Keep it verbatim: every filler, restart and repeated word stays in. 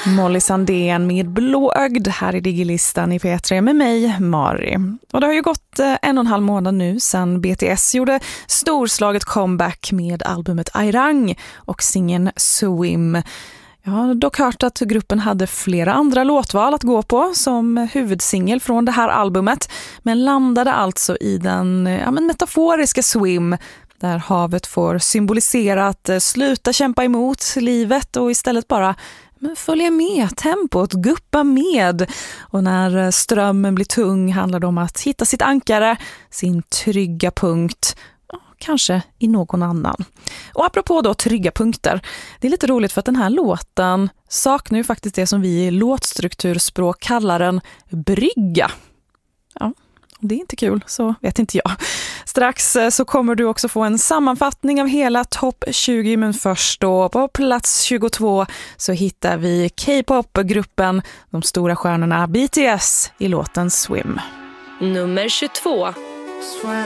Molly Sandén med Blåögd här i Digilistan i P tre med mig, Mari. Och det har ju gått en och en halv månad nu sedan B T S gjorde storslaget comeback med albumet Arirang och singeln Swim. Jag har dock hört att gruppen hade flera andra låtval att gå på som huvudsingel från det här albumet, men landade alltså i den ja, men metaforiska Swim, där havet får symbolisera att sluta kämpa emot livet och istället bara men följa med tempot, guppa med. Och när strömmen blir tung handlar det om att hitta sitt ankare, sin trygga punkt, kanske i någon annan. Och apropå då trygga punkter, det är lite roligt för att den här låten saknar ju faktiskt det som vi i låtstrukturspråk kallar en brygga. Ja, det är inte kul, så vet inte jag. Strax så kommer du också få en sammanfattning av hela topp tjugo, men först då på plats tjugotvå så hittar vi K-pop-gruppen, de stora stjärnorna B T S i låten Swim. Nummer tjugotvå.